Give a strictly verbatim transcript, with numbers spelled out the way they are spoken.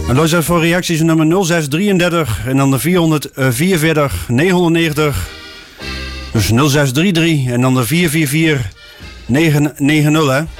En luister voor reacties nummer nul zes drieëndertig en dan de vierhonderdvierenveertig negenhonderdnegentig. Dus nul zes drie drie en dan de vier vier vier negen negen nul, hè.